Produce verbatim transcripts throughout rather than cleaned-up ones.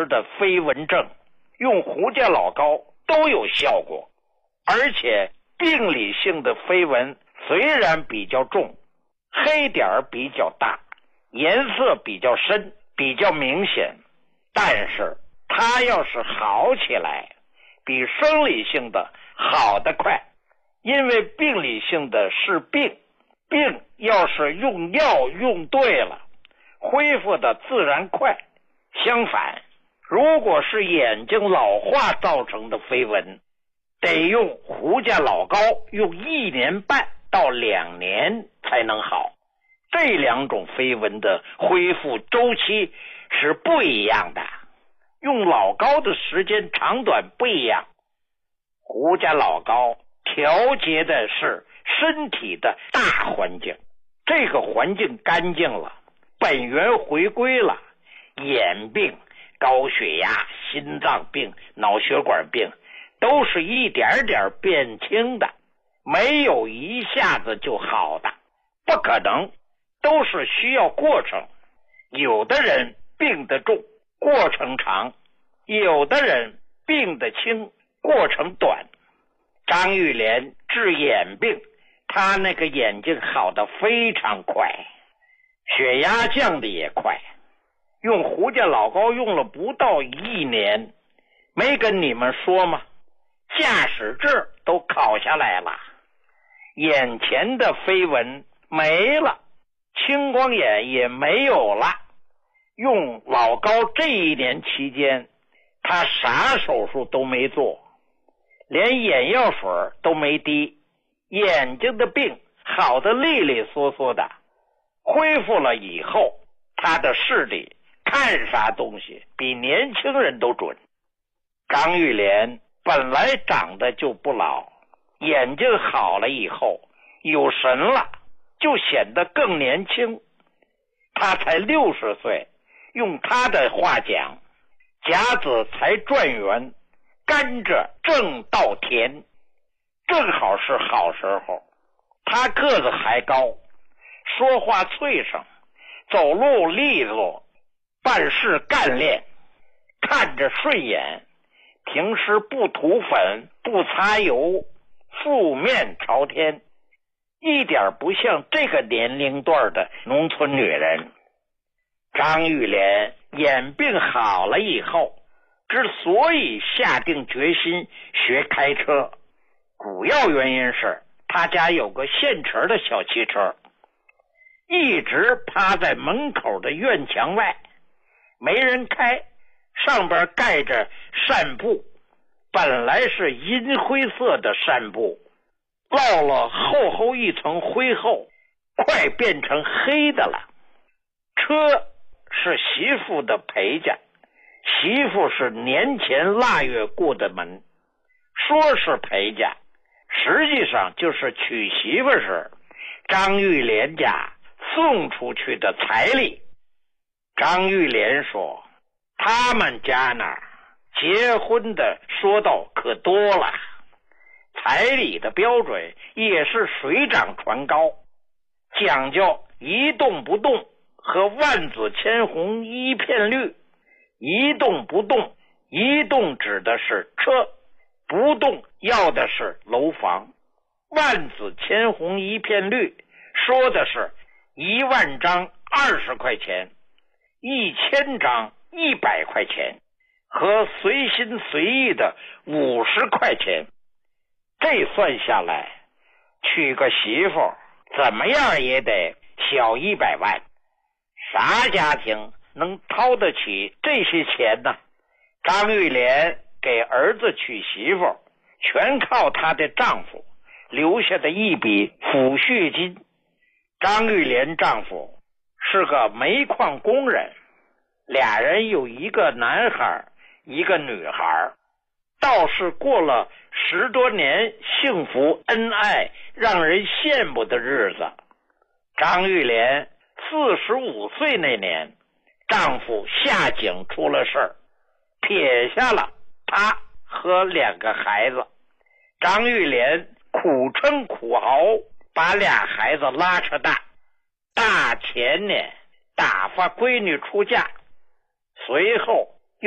实的飞蚊症，用胡家老膏都有效果，而且病理性的飞蚊虽然比较重，黑点儿比较大，颜色比较深，比较明显，但是它要是好起来，比生理性的好得快。因为病理性的是病，病要是用药用对了，恢复的自然快。相反，如果是眼睛老化造成的飞蚊，得用胡家老膏用一年半到两年才能好。这两种飞蚊的恢复周期是不一样的，用老膏的时间长短不一样。胡家老膏调节的是身体的大环境，这个环境干净了，本源回归了，眼病、高血压、心脏病、脑血管病都是一点点变轻的，没有一下子就好的，不可能，都是需要过程。有的人病得重，过程长；有的人病得轻，过程短。张玉莲治眼病，他那个眼睛好得非常快，血压降的也快。用胡家老膏用了不到一年，没跟你们说吗？驾驶证都考下来了，眼前的飞蚊没了，青光眼也没有了。用老膏这一年期间，他啥手术都没做，连眼药水都没滴，眼睛的病好得利利索索的。恢复了以后，他的视力看啥东西比年轻人都准。张玉莲本来长得就不老，眼睛好了以后有神了，就显得更年轻。他才六十岁，用他的话讲，甲子才转圆，甘蔗正到田，正好是好时候。他个子还高，说话脆声，走路利落，办事干练，看着顺眼，平时不涂粉，不擦油，素面朝天，一点不像这个年龄段的农村女人。张玉莲眼病好了以后，之所以下定决心学开车，主要原因是他家有个现成的小汽车，一直趴在门口的院墙外，没人开，上边盖着扇布，本来是银灰色的扇布，落了厚厚一层灰后，快变成黑的了。车是媳妇的陪嫁，媳妇是年前腊月过的门，说是陪嫁，实际上就是娶媳妇时张玉莲家送出去的彩礼。张玉莲说，他们家那儿结婚的说道可多了，彩礼的标准也是水涨船高，讲究一动不动和万紫千红一片绿。一动不动，一动指的是车，不动要的是楼房。万紫千红一片绿说的是一万张二十块钱，一千张一百块钱，和随心随意的五十块钱。这算下来，娶个媳妇怎么样也得小一百万，啥家庭能掏得起这些钱呢？张玉莲给儿子娶媳妇全靠她的丈夫留下的一笔抚恤金。张玉莲丈夫是个煤矿工人，俩人有一个男孩一个女孩，倒是过了十多年幸福恩爱让人羡慕的日子。张玉莲四十五岁那年，丈夫下井出了事儿，撇下了她和两个孩子。张玉莲苦撑苦熬，把俩孩子拉扯大。大前年打发闺女出嫁，随后又另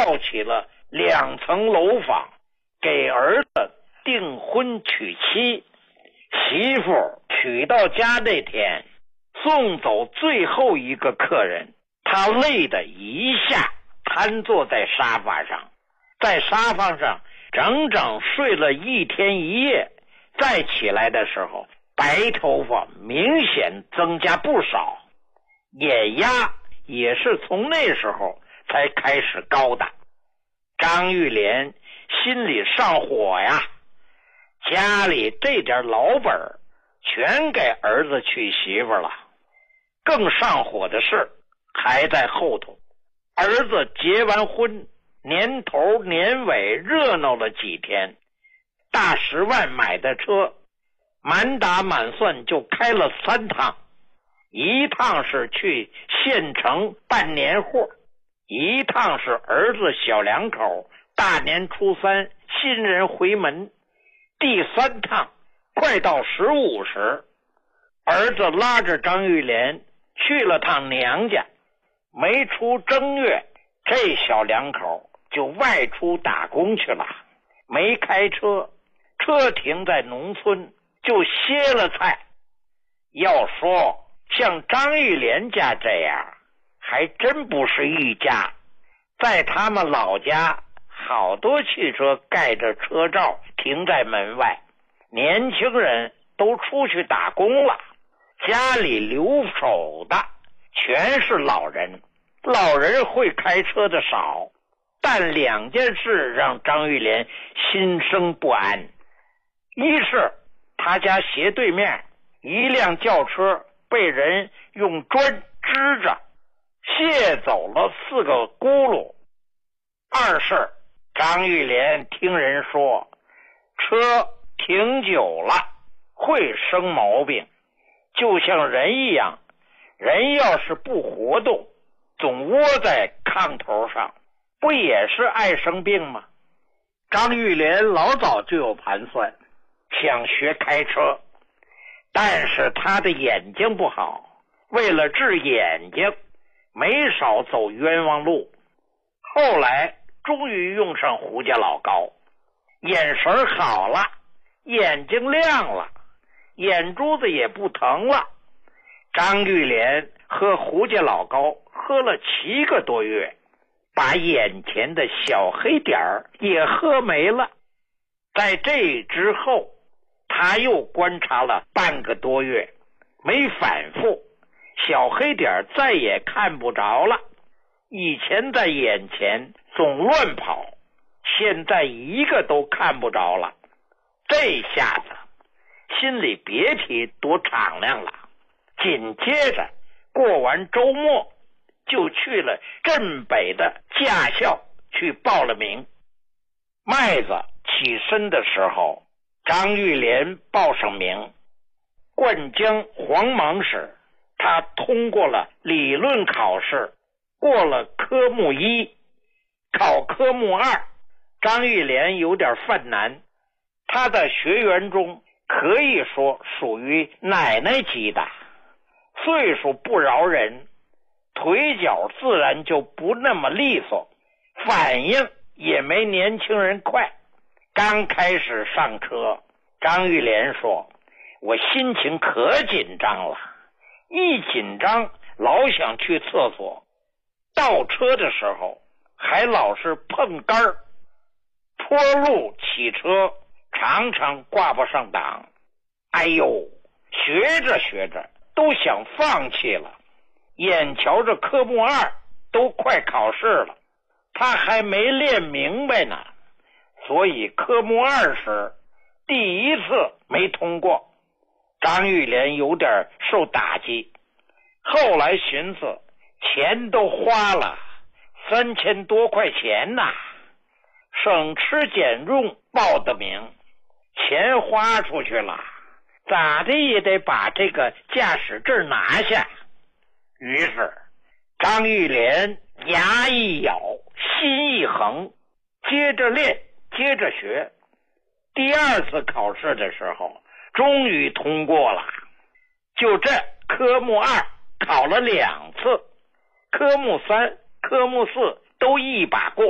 造起了两层楼房，给儿子订婚娶妻。媳妇娶到家那天，送走最后一个客人，他累得一下瘫坐在沙发上，在沙发上整整睡了一天一夜。再起来的时候，白头发明显增加不少，眼压也是从那时候才开始高的。张玉莲心里上火呀，家里这点老本全给儿子娶媳妇了。更上火的事还在后头。儿子结完婚，年头年尾热闹了几天，大十万买的车，满打满算就开了三趟。一趟是去县城办年货，一趟是儿子小两口大年初三新人回门，第三趟快到十五时，儿子拉着张玉莲去了趟娘家。没出正月，这小两口就外出打工去了，没开车，车停在农村就歇了菜。要说像张玉莲家这样还真不是一家，在他们老家好多汽车盖着车罩停在门外，年轻人都出去打工了，家里留守的全是老人。老人会开车的少，但两件事让张玉莲心生不安。一是他家斜对面一辆轿车被人用砖支着，卸走了四个轱辘。二是张玉莲听人说，车停久了会生毛病，就像人一样，人要是不活动，总窝在炕头上，不也是爱生病吗？张玉莲老早就有盘算，想学开车，但是他的眼睛不好，为了治眼睛，没少走冤枉路。后来终于用上胡家老高，眼神好了，眼睛亮了，眼珠子也不疼了。张玉莲喝胡家老高喝了七个多月，把眼前的小黑点儿也喝没了。在这之后，他又观察了半个多月，没反复，小黑点再也看不着了。以前在眼前总乱跑，现在一个都看不着了。这下子心里别提多敞亮了。紧接着过完周末，就去了镇北的驾校去报了名。麦子起身的时候，张玉莲报上名。灌江黄芒时，他通过了理论考试，过了科目一。考科目二，张玉莲有点犯难。他的学员中可以说属于奶奶级的，岁数不饶人，腿脚自然就不那么利索，反应也没年轻人快。刚开始上车，张玉莲说，我心情可紧张了，一紧张老想去厕所，倒车的时候还老是碰杆儿，坡路骑车常常挂不上档。哎呦，学着学着都想放弃了。眼瞧着科目二都快考试了，他还没练明白呢，所以科目二时第一次没通过。张玉莲有点受打击，后来寻思钱都花了三千多块钱呐，省吃俭用报的名，钱花出去了，咋的也得把这个驾驶证拿下。于是张玉莲牙一咬，心一横，接着练，接着学。第二次考试的时候，终于通过了。就这科目二考了两次，科目三、科目四都一把过。